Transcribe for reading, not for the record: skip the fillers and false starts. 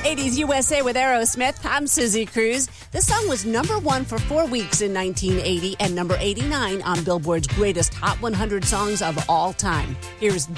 80s USA with Aerosmith. I'm Susie Cruz. This song was number 1 for 4 weeks in 1980 and number 89 on Billboard's greatest Hot 100 songs of all time. Here's